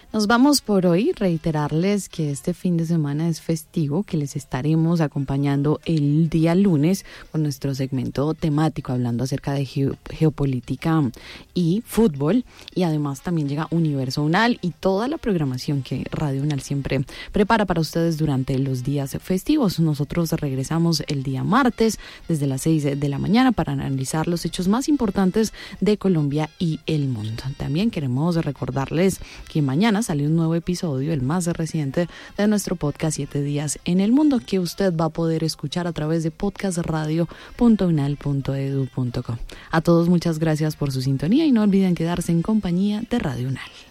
Nos vamos por hoy. Reiterarles que este fin de semana es festivo, que les estaremos acompañando el día lunes con nuestro segmento temático hablando acerca de geopolítica y fútbol. Y además también llega Universo Unal y toda la programación que Radio Unal siempre prepara para ustedes durante los días festivos. Nosotros regresamos el día martes desde las 6 de la mañana para analizar los hechos más importantes de Colombia y el mundo. También queremos recordarles que mañana sale un nuevo episodio, el más reciente de nuestro podcast 7 días en el mundo, que usted va a poder escuchar a través de podcastradio.unal.edu.co. A todos muchas gracias por su sintonía y no olviden quedarse en compañía de Radio Unal.